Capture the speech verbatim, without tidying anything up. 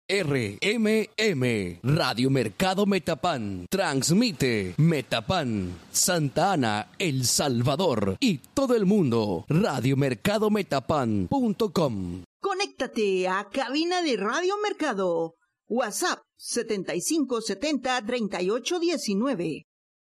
R M M, Radio Mercado Metapán, transmite Metapán, Santa Ana, El Salvador y todo el mundo. radio mercado metapán punto com. Conéctate a cabina de Radio Mercado. WhatsApp setenta y cinco setenta treinta y ocho diecinueve.